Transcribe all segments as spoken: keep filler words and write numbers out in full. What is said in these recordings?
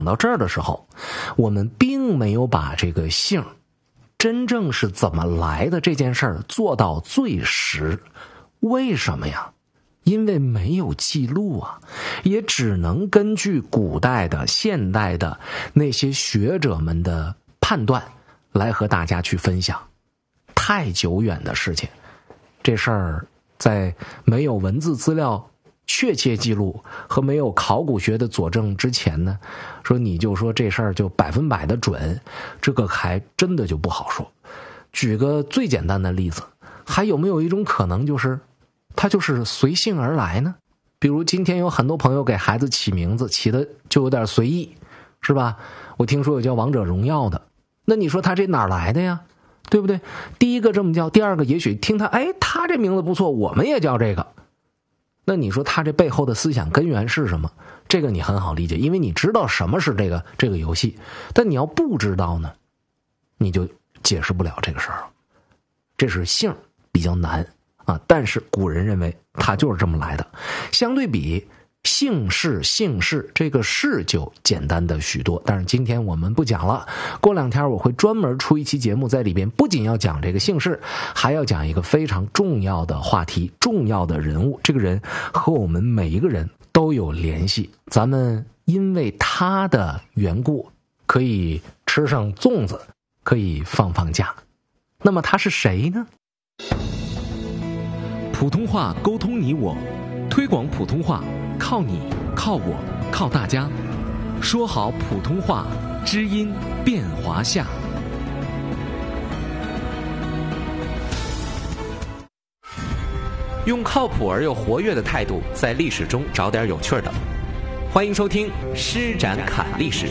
到这儿的时候，我们并没有把这个姓真正是怎么来的这件事儿做到最实。为什么呀？因为没有记录啊，也只能根据古代的、现代的那些学者们的判断来和大家去分享。太久远的事情，这事儿在没有文字资料确切记录和没有考古学的佐证之前呢，说你就说这事儿就百分百的准，这个还真的就不好说。举个最简单的例子，还有没有一种可能就是它就是随性而来呢？比如今天有很多朋友给孩子起名字，起的就有点随意，是吧？我听说有叫王者荣耀的，那你说他这哪来的呀？对不对？第一个这么叫，第二个也许听他，哎，他这名字不错，我们也叫这个。那你说他这背后的思想根源是什么？这个你很好理解，因为你知道什么是这个这个游戏。但你要不知道呢，你就解释不了这个事儿。这是姓比较难啊，但是古人认为它就是这么来的。相对比姓氏姓氏这个氏就简单的许多，但是今天我们不讲了。过两天我会专门出一期节目，在里边不仅要讲这个姓氏，还要讲一个非常重要的话题，重要的人物。这个人和我们每一个人都有联系，咱们因为他的缘故可以吃上粽子，可以放放假。那么他是谁呢？ 普通话沟通你我，推广普通话靠你靠我靠大家，说好普通话，知音变华夏。用靠谱而又活跃的态度，在历史中找点有趣的。欢迎收听《施展侃历史》。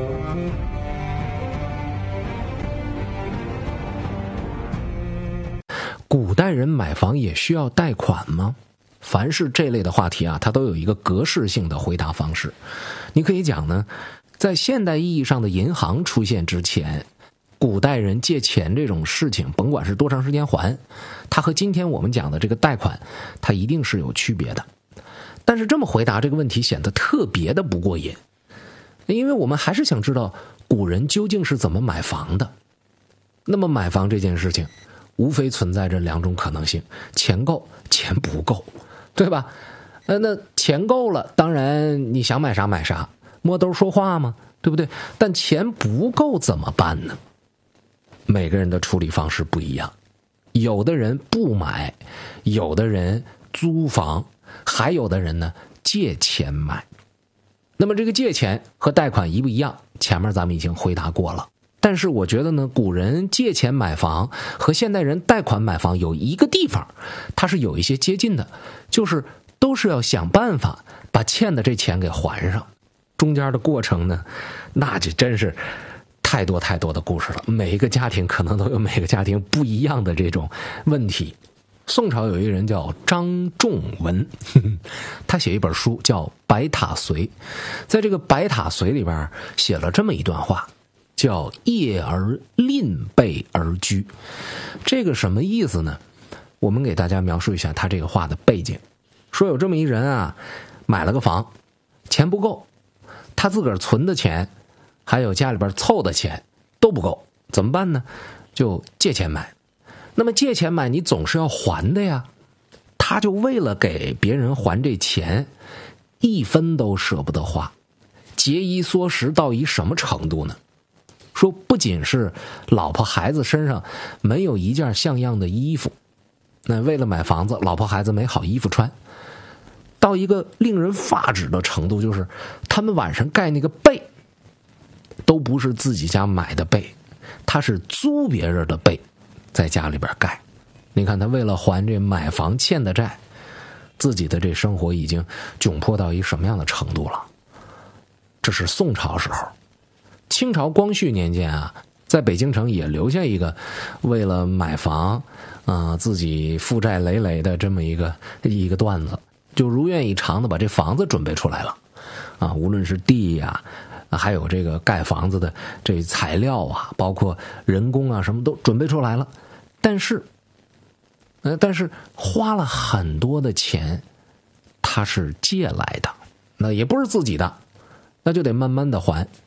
古代人买房也需要贷款吗？凡是这类的话题啊，它都有一个格式性的回答方式。你可以讲呢，在现代意义上的银行出现之前，古代人借钱这种事情，甭管是多长时间还，它和今天我们讲的这个贷款，它一定是有区别的。但是这么回答这个问题显得特别的不过瘾，因为我们还是想知道古人究竟是怎么买房的。那么买房这件事情，无非存在着两种可能性：钱够，钱不够，对吧？呃，那钱够了，当然你想买啥买啥，摸兜说话嘛，对不对？但钱不够怎么办呢？每个人的处理方式不一样，有的人不买，有的人租房，还有的人呢借钱买。那么这个借钱和贷款一不一样？前面咱们已经回答过了。但是我觉得呢，古人借钱买房和现代人贷款买房有一个地方它是有一些接近的，就是都是要想办法把欠的这钱给还上。中间的过程呢，那就真是太多太多的故事了，每一个家庭可能都有每个家庭不一样的这种问题。宋朝有一个人叫张仲文，呵呵，他写一本书叫《白塔随》，在这个《白塔随》里边写了这么一段话，叫夜而吝备而居。这个什么意思呢？我们给大家描述一下他这个话的背景。说有这么一人啊，买了个房，钱不够，他自个儿存的钱还有家里边凑的钱都不够，怎么办呢？就借钱买。那么借钱买你总是要还的呀，他就为了给别人还这钱，一分都舍不得花，节衣缩食到一什么程度呢？说不仅是老婆孩子身上没有一件像样的衣服，那为了买房子，老婆孩子没好衣服穿，到一个令人发指的程度，就是他们晚上盖那个被都不是自己家买的被，他是租别人的被在家里边盖。你看他为了还这买房欠的债，自己的这生活已经窘迫到一什么样的程度了。这是宋朝时候。清朝光绪年间啊，在北京城也留下一个为了买房啊、呃、自己负债累累的这么一个一个段子，就如愿以偿的把这房子准备出来了啊，无论是地呀、啊，还有这个盖房子的这材料啊，包括人工啊，什么都准备出来了。但是呃但是花了很多的钱他是借来的，那也不是自己的。 那就得慢慢的还。